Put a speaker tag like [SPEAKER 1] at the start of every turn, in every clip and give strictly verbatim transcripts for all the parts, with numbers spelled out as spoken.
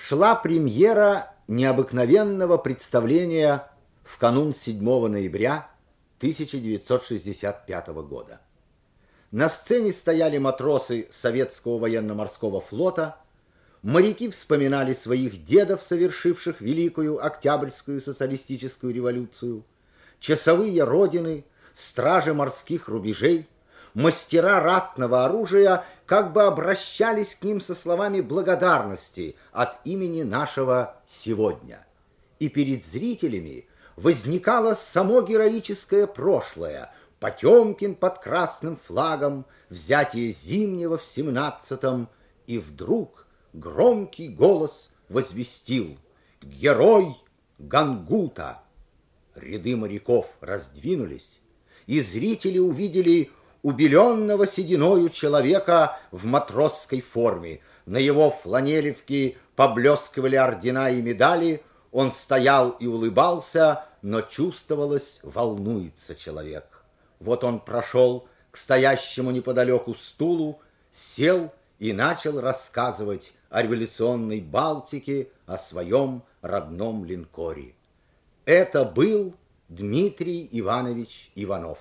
[SPEAKER 1] шла премьера необыкновенного представления в канун седьмого ноября тысяча девятьсот шестьдесят пятого года. На сцене стояли матросы советского военно-морского флота, моряки вспоминали своих дедов, совершивших Великую Октябрьскую социалистическую революцию, часовые Родины, стражи морских рубежей, мастера ратного оружия как бы обращались к ним со словами благодарности от имени нашего сегодня. И перед зрителями возникало само героическое прошлое, Потемкин под красным флагом, взятие Зимнего в семнадцатом, и вдруг громкий голос возвестил: «Герой Гангута!» Ряды моряков раздвинулись, и зрители увидели убеленного сединою человека в матросской форме. На его фланелевке поблескивали ордена и медали. Он стоял и улыбался, но чувствовалось, волнуется человек. Вот он прошел к стоящему неподалеку стулу, сел и начал рассказывать о революционной Балтике, о своем родном линкоре. Это был Дмитрий Иванович Иванов.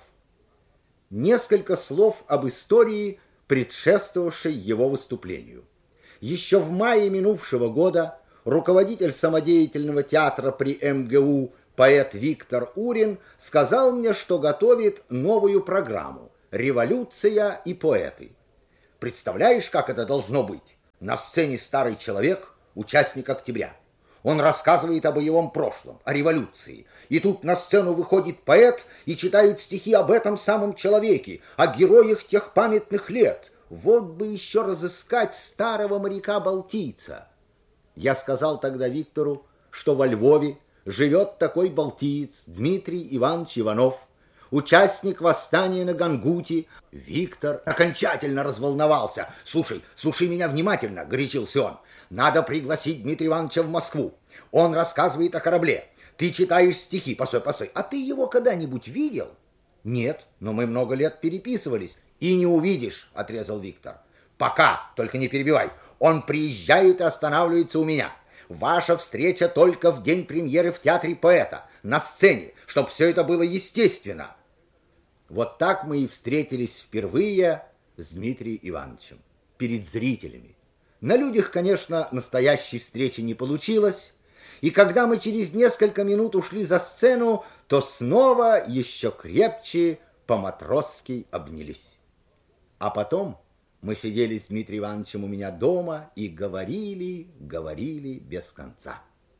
[SPEAKER 1] Несколько слов об истории, предшествовавшей его выступлению. Еще в мае минувшего года руководитель самодеятельного театра при эм гэ у, поэт Виктор Урин, сказал мне, что готовит новую программу «Революция и поэты». Представляешь, как это должно быть? На сцене старый человек, участник октября. Он рассказывает о боевом прошлом, о революции. И тут на сцену выходит поэт и читает стихи об этом самом человеке, о героях тех памятных лет. Вот бы еще разыскать старого моряка-балтийца. Я сказал тогда Виктору, что во Львове живет такой балтиец Дмитрий Иванович Иванов, участник восстания на Гангуте. Виктор окончательно разволновался. «Слушай, слушай меня внимательно», — горячился он. «Надо пригласить Дмитрия Ивановича в Москву. Он рассказывает о корабле. Ты читаешь стихи. Постой, постой. А ты его когда-нибудь видел?» «Нет, но мы много лет переписывались». «И не увидишь», — отрезал Виктор. «Пока, только не перебивай. Он приезжает и останавливается у меня. Ваша встреча только в день премьеры в театре поэта, на сцене, чтобы все это было естественно». Вот так мы и встретились впервые с Дмитрием Ивановичем, перед зрителями. На людях, конечно, настоящей встречи не получилось, и когда мы через несколько минут ушли за сцену, то снова еще крепче по-матросски обнялись. А потом мы сидели с Дмитрием Ивановичем у меня дома и говорили, говорили без конца.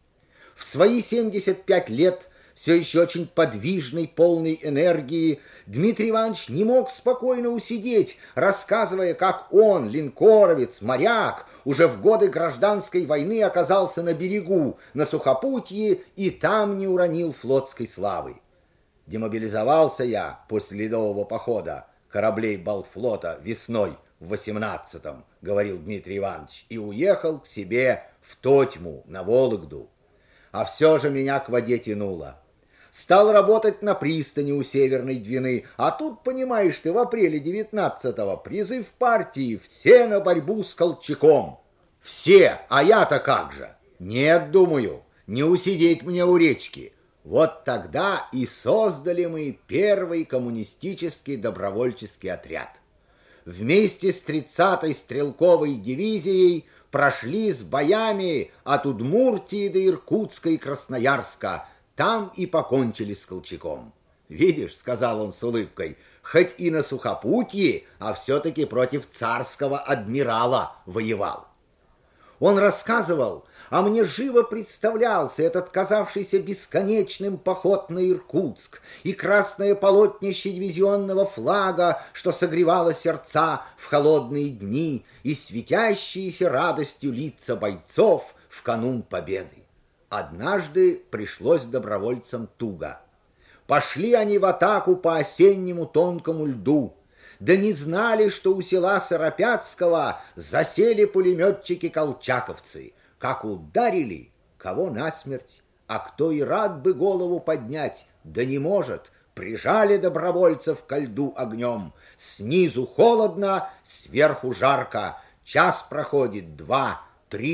[SPEAKER 1] В свои семьдесят пять лет, все еще очень подвижный, полный энергии, Дмитрий Иванович не мог спокойно усидеть, рассказывая, как он, линкоровец, моряк, уже в годы гражданской войны оказался на берегу, на сухопутье, и там не уронил флотской славы. Демобилизовался я после ледового похода кораблей Балтфлота весной в восемнадцатом, говорил Дмитрий Иванович, и уехал к себе в Тотьму, на Вологду. А все же меня к воде тянуло. Стал работать на пристани у Северной Двины, а тут, понимаешь ты, в апреле девятнадцатого призыв партии «Все на борьбу с Колчаком». Все, а я-то как же? Нет, думаю, не усидеть мне у речки. Вот тогда и создали мы первый коммунистический добровольческий отряд. Вместе с тридцатой стрелковой дивизией прошли с боями от Удмуртии до Иркутска и Красноярска. Там и покончили с Колчаком. «Видишь, — сказал он с улыбкой, — хоть и на сухопутье, а все-таки против царского адмирала воевал». Он рассказывал, а мне живо представлялся этот казавшийся бесконечным поход на Иркутск и красное полотнище дивизионного флага, что согревало сердца в холодные дни, и светящиеся радостью лица бойцов в канун победы. Однажды пришлось добровольцам туго. Пошли они в атаку по осеннему тонкому льду, да не знали, что у села Сыропятского засели пулеметчики-колчаковцы. Как ударили, кого насмерть, а кто и рад бы голову поднять, да не может, прижали добровольцев ко льду огнем. Снизу холодно, сверху жарко, час проходит, два, три,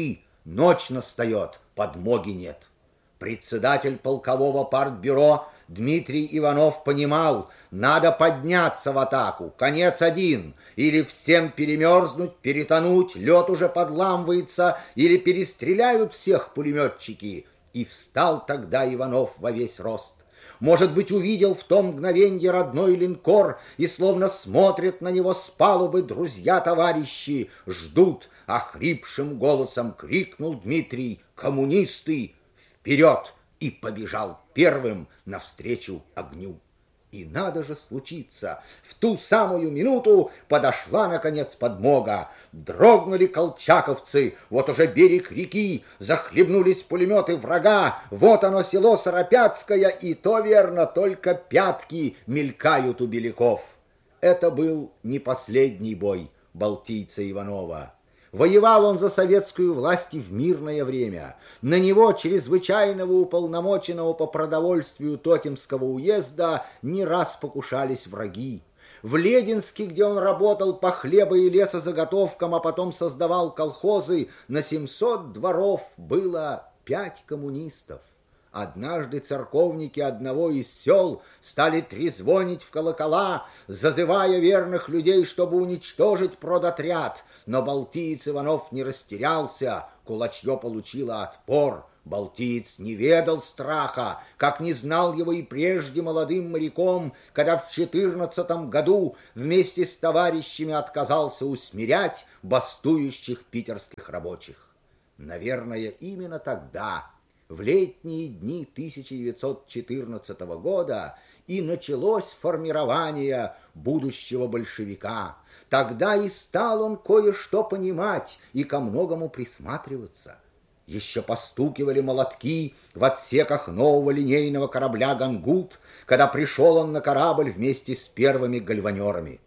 [SPEAKER 1] Ночь настает, подмоги нет. Председатель полкового партбюро Дмитрий Иванов понимал, надо подняться в атаку, конец один, или всем перемерзнуть, перетонуть, лед уже подламывается, или перестреляют всех пулеметчики. И встал тогда Иванов во весь рост. Может быть, увидел в том мгновенье родной линкор, и словно смотрят на него с палубы друзья-товарищи, ждут, охрипшим голосом крикнул Дмитрий: «Коммунисты, вперед!» и побежал первым навстречу огню. И надо же случиться, в ту самую минуту подошла, наконец, подмога. Дрогнули колчаковцы, вот уже берег реки, захлебнулись пулеметы врага, вот оно село Сыропятское, и то верно, только пятки мелькают у беляков. Это был не последний бой балтийца Иванова. Воевал он за советскую власть и в мирное время. На него, чрезвычайного уполномоченного по продовольствию Тотемского уезда, не раз покушались враги. В Лединске, где он работал по хлеба- и лесозаготовкам, а потом создавал колхозы, на семьсот дворов было пять коммунистов. Однажды церковники одного из сел стали трезвонить в колокола, зазывая верных людей, чтобы уничтожить продотряд. Но балтиец Иванов не растерялся, кулачье получило отпор. Балтиец не ведал страха, как не знал его и прежде молодым моряком, когда в четырнадцатом году вместе с товарищами отказался усмирять бастующих питерских рабочих. Наверное, именно тогда, в летние дни тысяча девятьсот четырнадцатого года, и началось формирование будущего большевика. Тогда и стал он кое-что понимать и ко многому присматриваться. Еще постукивали молотки в отсеках нового линейного корабля «Гангут», когда пришел он на корабль вместе с первыми гальванерами.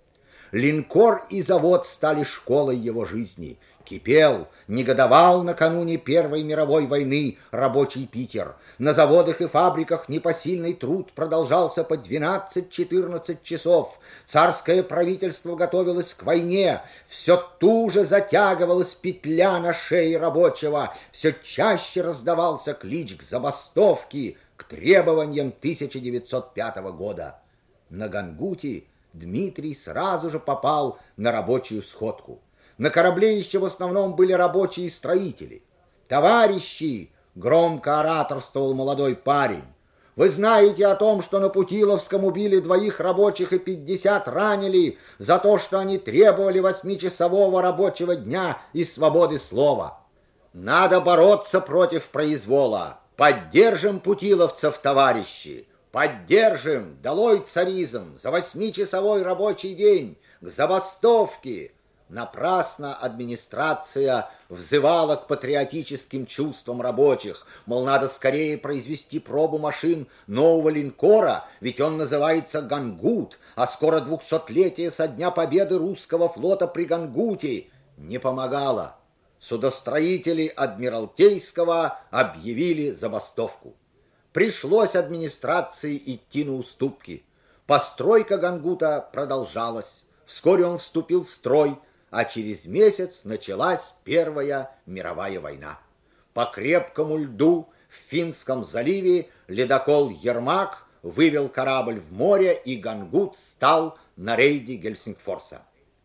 [SPEAKER 1] Линкор и завод стали школой его жизни. Кипел, негодовал накануне Первой мировой войны рабочий Питер. На заводах и фабриках непосильный труд продолжался по двенадцать-четырнадцать часов. Царское правительство готовилось к войне. Все туже затягивалась петля на шее рабочего. Все чаще раздавался клич к забастовке, к требованиям тысяча девятьсот пятого года. На Гангуте Дмитрий сразу же попал на рабочую сходку. На корабле еще в основном были рабочие и строители. «Товарищи!» — громко ораторствовал молодой парень. «Вы знаете о том, что на Путиловском убили двоих рабочих и пятьдесят ранили за то, что они требовали восьмичасового рабочего дня и свободы слова. Надо бороться против произвола. Поддержим путиловцев, товарищи! Поддержим! Долой царизм! За восьмичасовой рабочий день! К забастовке!» Напрасно администрация взывала к патриотическим чувствам рабочих, мол, надо скорее произвести пробу машин нового линкора, ведь он называется «Гангут», а скоро двухсотлетие со дня победы русского флота при Гангуте. Не помогало. Судостроители Адмиралтейского объявили забастовку. Пришлось администрации идти на уступки. Постройка Гангута продолжалась. Вскоре он вступил в строй, а через месяц началась Первая мировая война. По крепкому льду в Финском заливе ледокол «Ермак» вывел корабль в море, и Гангут стал на рейде Гельсингфорса.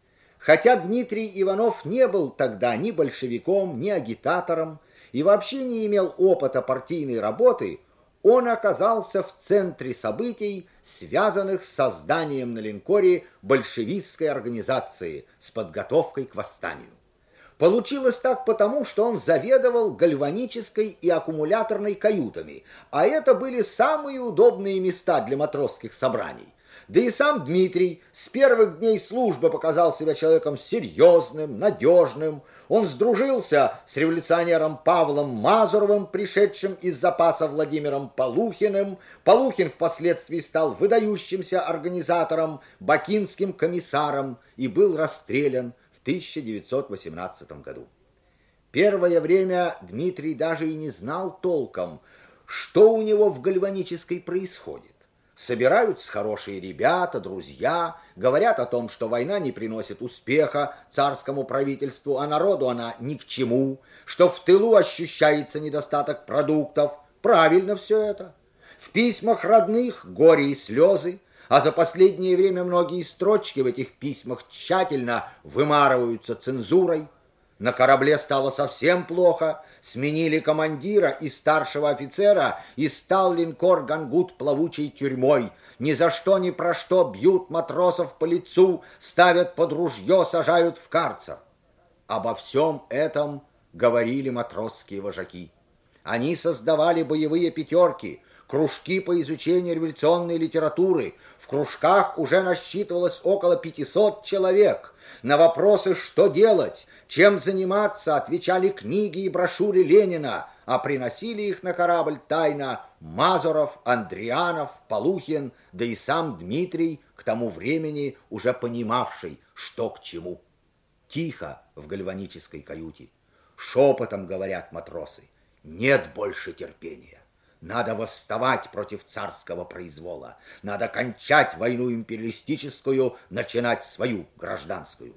[SPEAKER 1] Хотя Дмитрий Иванов не был тогда ни большевиком, ни агитатором и вообще не имел опыта партийной работы, он оказался в центре событий, связанных с созданием на линкоре большевистской организации с подготовкой к восстанию. Получилось так потому, что он заведовал гальванической и аккумуляторной каютами, а это были самые удобные места для матросских собраний. Да и сам Дмитрий с первых дней службы показал себя человеком серьезным, надежным. Он сдружился с революционером Павлом Мазуровым, пришедшим из запаса Владимиром Полухиным. Полухин впоследствии стал выдающимся организатором, бакинским комиссаром и был расстрелян в тысяча девятьсот восемнадцатом году. Первое время Дмитрий даже и не знал толком, что у него в гальванической происходит. Собираются хорошие ребята, друзья, говорят о том, что война не приносит успеха царскому правительству, а народу она ни к чему, что в тылу ощущается недостаток продуктов. Правильно все это. В письмах родных горе и слезы, а за последнее время многие строчки в этих письмах тщательно вымарываются цензурой. На корабле стало совсем плохо, сменили командира и старшего офицера, и стал линкор «Гангут» плавучей тюрьмой. Ни за что, ни про что бьют матросов по лицу, ставят под ружье, сажают в карцер. Обо всем этом говорили матросские вожаки. Они создавали боевые пятерки, кружки по изучению революционной литературы. В кружках уже насчитывалось около пятисот человек. На вопросы, что делать, чем заниматься, отвечали книги и брошюры Ленина, а приносили их на корабль тайно Мазуров, Андрианов, Полухин, да и сам Дмитрий, к тому времени уже понимавший, что к чему. Тихо в гальванической каюте, шепотом говорят матросы: нет больше терпения. Надо восставать против царского произвола. Надо кончать войну империалистическую, начинать свою гражданскую.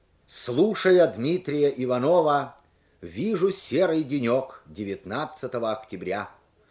[SPEAKER 1] Слушая Дмитрия Иванова, вижу серый денек девятнадцатого октября.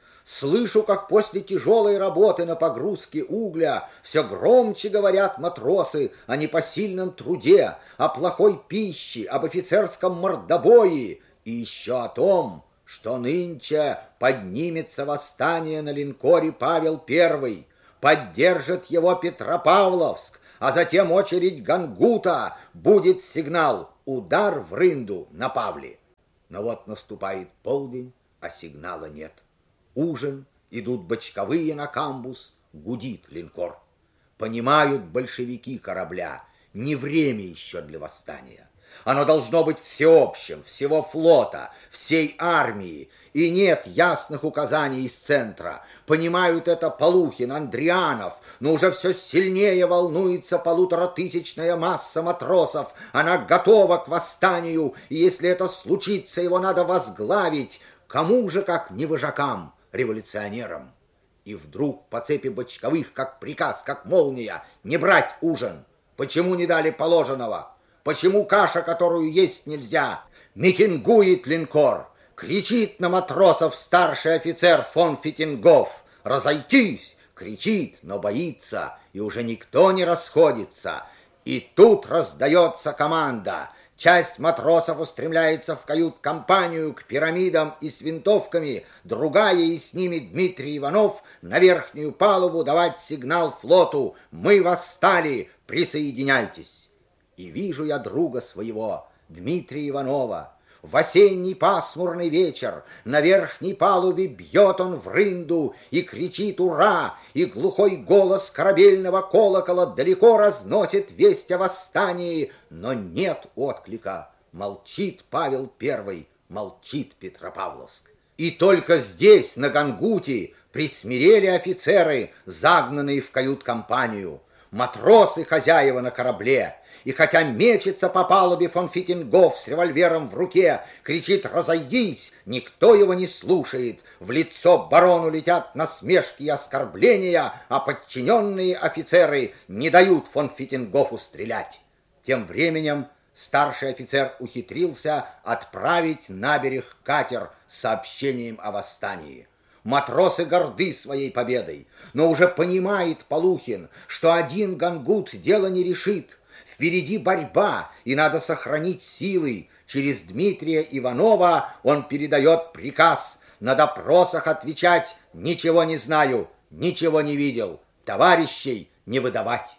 [SPEAKER 1] Слышу, как после тяжелой работы на погрузке угля все громче говорят матросы о непосильном труде, о плохой пище, об офицерском мордобое и еще о том, что нынче поднимется восстание на линкоре Павел Первый, поддержит его Петропавловск, а затем очередь Гангута, будет сигнал «Удар в рынду» на Павле. Но вот наступает полдень, а сигнала нет. Ужин, идут бочковые на камбуз, гудит линкор. Понимают большевики корабля, не время еще для восстания. Оно должно быть всеобщим, всего флота, всей армии, и нет ясных указаний из центра. Понимают это Полухин, Андрианов, но уже все сильнее волнуется полуторатысячная масса матросов. Она готова к восстанию, и если это случится, его надо возглавить. Кому же, как не вожакам, революционерам? И вдруг по цепи бочковых, как приказ, как молния, не брать ужин. Почему не дали положенного? Почему каша, которую есть нельзя? Митингует линкор, кричит на матросов старший офицер фон Фитингоф. Разойтись! Кричит, но боится, и уже никто не расходится. И тут раздается команда. Часть матросов устремляется в кают-компанию к пирамидам и с винтовками, другая, и с ними Дмитрий Иванов, на верхнюю палубу давать сигнал флоту: «Мы восстали, присоединяйтесь». И вижу я друга своего, Дмитрия Иванова. В осенний пасмурный вечер на верхней палубе бьет он в рынду и кричит «Ура!», и глухой голос корабельного колокола далеко разносит весть о восстании, но нет отклика. Молчит Павел Первый, молчит Петропавловск. И только здесь, на Гангуте, присмирели офицеры, загнанные в кают-компанию. Матросы хозяева на корабле. И хотя мечется по палубе фон Фитингоф с револьвером в руке, кричит «Разойдись!», никто его не слушает. В лицо барону летят насмешки и оскорбления, а подчиненные офицеры не дают фон Фитингофу стрелять. Тем временем старший офицер ухитрился отправить на берег катер с сообщением о восстании. Матросы горды своей победой, но уже понимает Полухин, что один Гангут дело не решит. Впереди борьба, и надо сохранить силы. Через Дмитрия Иванова он передает приказ на допросах отвечать: «Ничего не знаю, ничего не видел, товарищей не выдавать».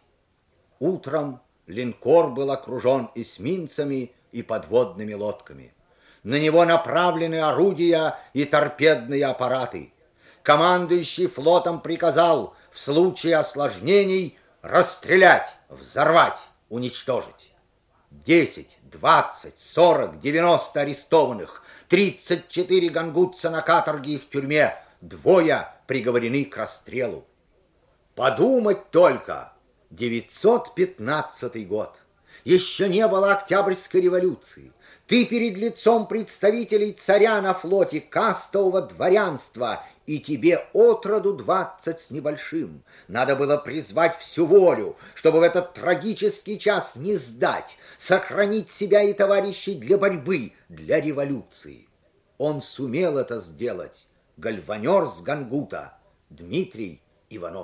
[SPEAKER 1] Утром линкор был окружен эсминцами и подводными лодками. На него направлены орудия и торпедные аппараты. Командующий флотом приказал в случае осложнений расстрелять, взорвать, уничтожить. Десять, двадцать, сорок, девяносто арестованных, тридцать четыре гангутца на каторге и в тюрьме, двое приговорены к расстрелу. Подумать только, девятьсот пятнадцатый год. Еще не было Октябрьской революции. Ты перед лицом представителей царя на флоте, кастового дворянства, и тебе отроду двадцать с небольшим. Надо было призвать всю волю, чтобы в этот трагический час не сдать, сохранить себя и товарищей для борьбы, для революции. Он сумел это сделать, гальванер с Гангута, Дмитрий Иванов.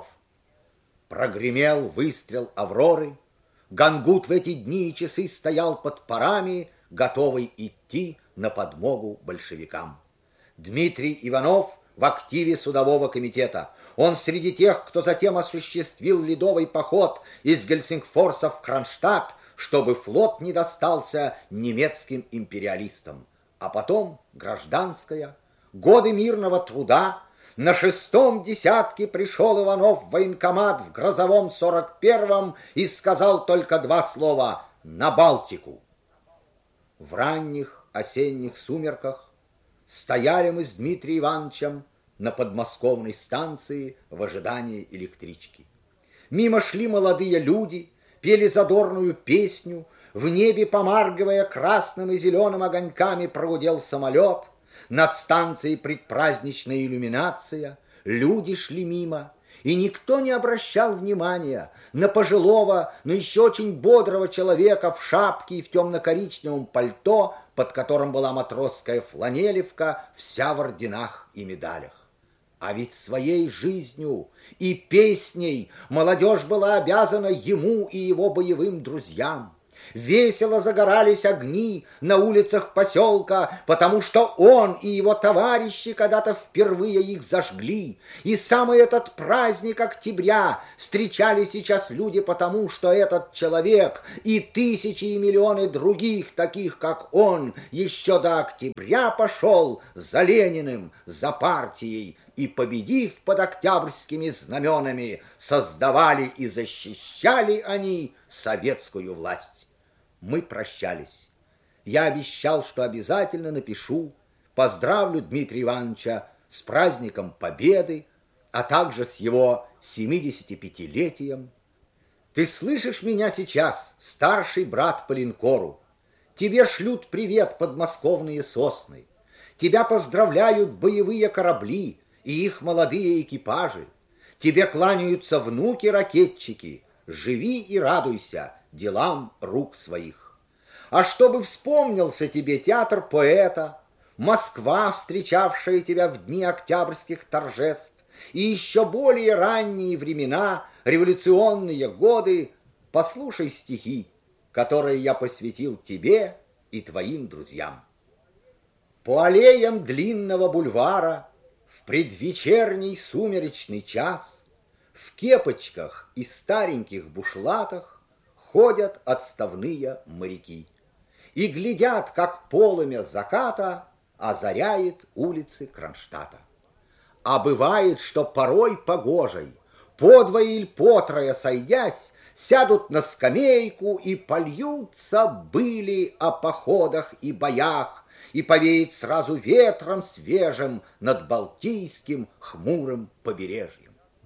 [SPEAKER 1] Прогремел выстрел «Авроры». Гангут в эти дни и часы стоял под парами, готовый идти на подмогу большевикам. Дмитрий Иванов в активе судового комитета. Он среди тех, кто затем осуществил ледовый поход из Гельсингфорса в Кронштадт, чтобы флот не достался немецким империалистам. А потом гражданская, годы мирного труда. На шестом десятке пришел Иванов в военкомат в грозовом сорок первом и сказал только два слова: «На Балтику». В ранних осенних сумерках стояли мы с Дмитрием Ивановичем на подмосковной станции в ожидании электрички. Мимо шли молодые люди, пели задорную песню, в небе, помаргивая красным и зеленым огоньками, прогудел самолет, над станцией предпраздничная иллюминация, люди шли мимо, и никто не обращал внимания на пожилого, но еще очень бодрого человека в шапке и в темно-коричневом пальто, под которым была матросская фланелевка, вся в орденах и медалях. А ведь своей жизнью и песней молодежь была обязана ему и его боевым друзьям. Весело загорались огни на улицах поселка, потому что он и его товарищи когда-то впервые их зажгли. И самый этот праздник октября встречали сейчас люди, потому что этот человек и тысячи и миллионы других, таких как он, еще до октября пошел за Лениным, за партией, и, победив под октябрьскими знаменами, создавали и защищали они советскую власть. Мы прощались. Я обещал, что обязательно напишу, поздравлю Дмитрия Ивановича с праздником Победы, а также с его семидесятипятилетием. Ты слышишь меня сейчас, старший брат по линкору? Тебе шлют привет подмосковные сосны. Тебя поздравляют боевые корабли и их молодые экипажи. Тебе кланяются внуки-ракетчики. Живи и радуйся делам рук своих. А чтобы вспомнился тебе театр поэта, Москва, встречавшая тебя в дни октябрьских торжеств, и еще более ранние времена, революционные годы, послушай стихи, которые я посвятил тебе и твоим друзьям. По аллеям длинного бульвара в предвечерний сумеречный час в кепочках и стареньких бушлатах ходят отставные моряки и глядят, как полымя заката озаряет улицы Кронштадта. А бывает, что порой погожей, подвое или потрое сойдясь, сядут на скамейку и польются были о походах и боях, и повеет сразу ветром свежим над Балтийским хмурым побережьем.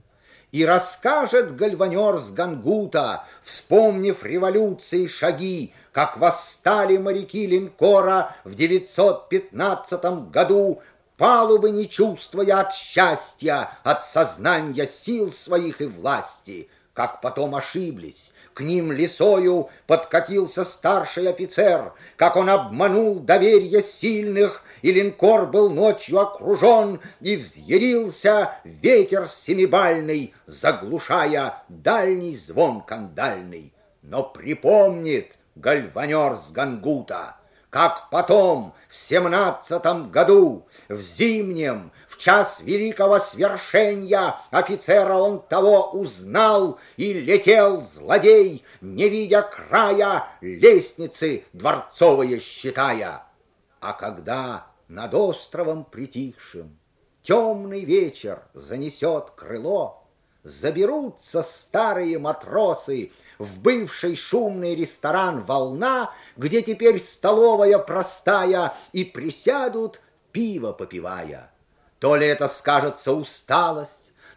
[SPEAKER 1] И расскажет гальванер с Гангута, вспомнив революции шаги, как восстали моряки линкора в девятьсот пятнадцатом году, палубы не чувствуя от счастья, от сознания сил своих и власти, как потом ошиблись. К ним лесою подкатился старший офицер, как он обманул доверие сильных, и линкор был ночью окружен, и взъярился ветер семибальный, заглушая дальний звон кандальный. Но припомнит гальванер с Гангута, как потом в семнадцатом году, в зимнем, в час великого свершения, офицера он того узнал, и летел злодей, не видя края, лестницы дворцовые считая. А когда над островом притихшим темный вечер занесет крыло, заберутся старые матросы в бывший шумный ресторан «Волна», где теперь столовая простая, и присядут, пиво попивая. То ли это скажется усталость,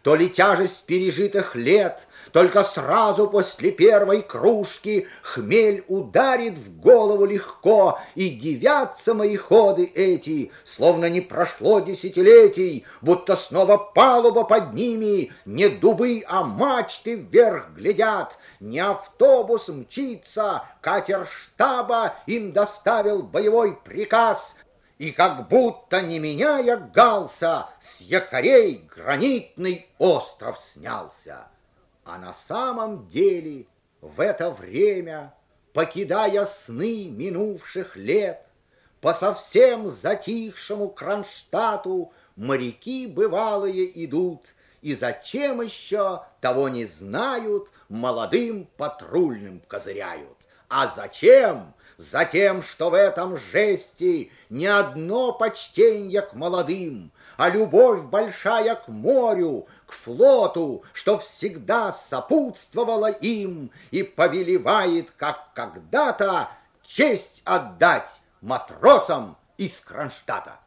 [SPEAKER 1] то ли тяжесть пережитых лет, только сразу после первой кружки хмель ударит в голову легко, и дивятся мои ходы эти, словно не прошло десятилетий, будто снова палуба под ними, не дубы, а мачты вверх глядят, не автобус мчится, катер штаба им доставил боевой приказ, и как будто, не меняя галса, с якорей гранитный остров снялся. А на самом деле в это время, покидая сны минувших лет, по совсем затихшему Кронштадту моряки бывалые идут, и зачем еще, того не знают, молодым патрульным козыряют. А зачем? Затем, что в этом жесте не одно почтенье к молодым, а любовь большая к морю, к флоту, что всегда сопутствовала им и повелевает, как когда-то, честь отдать матросам из Кронштадта.